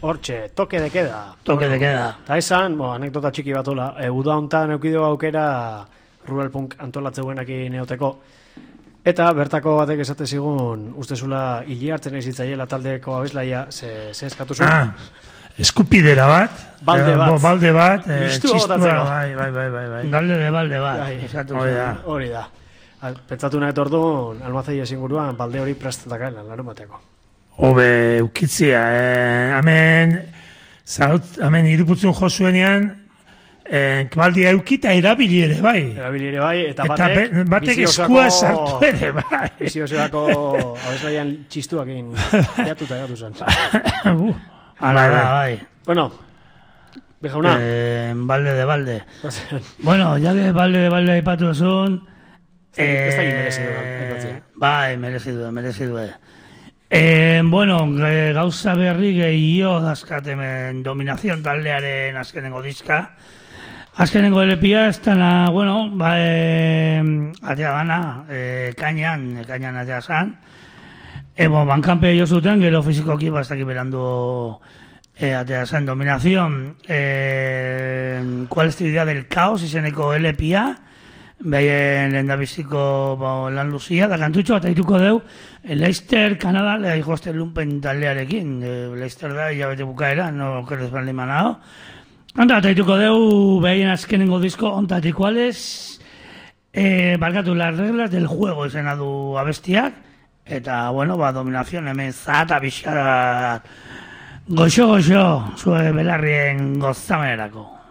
Hortxe, toke de queda. Toque de queda. Eta esan, anekdota txiki batula, uda hontan eukideo aukera Rural Punk antolatzeguenak neoteko. Eta bertako batek esate zigun, ustezula hili hartzen ezitzaiela taldeko abeslaia, ze eskatu zuen. Eskupidera bat. Balde bat. Txistua, bai. Balde bat. Hori da. Pentsatu nahet orduan, almazei esinguruan, balde hori prestatakan, larun bateko. Hobe, eukitzia. Hemen iruputzun josuenean, baldia eukita erabili ere bai. Eta batek eskua sartu ere bai. Bizioseako abeslaian txistuak egin jatu zen. Hala da, bai. Bueno, bejauna. Balde. Bueno, ya que balde aipatu zuen. Ez da merezidu. Bai, merezidu. Bueno, gauza berri gehiago dazkatemen Dominación taldearen azkenengo diska. Azkenengo LPa, ez dana, bueno, atea gana, kainan atea zan. Bankanpe jo zuten, gero fizikoki bastaki berandu atea zan Dominación. ¿Cuál es tu idea del caos? Izeneko LPa. Behaien lehendabiziko lan luzia, da kantutxo bat aituko deu, Leicester, Kanada, leha ikosten lumpen taldearekin. Leicester da, hilabete bukaera, no kerrez baldin manao. Anta, aituko deu, behaien azkenengo disko, ontatik kuales, barkatu las reglas del juego izena du abestiak, eta, bueno, Dominación hemen zata bixara goxo, zue belarrien gozamerako.